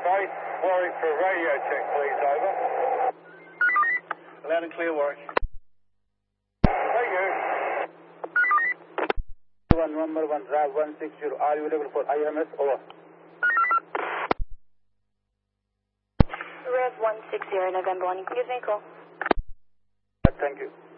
base. Warwick for a radio check, please, over. Loud and clear, Warwick. Thank you. 111 RAV 160, are you available for IMS? Over. Rev 160, November 1, you can give me a call. Thank you.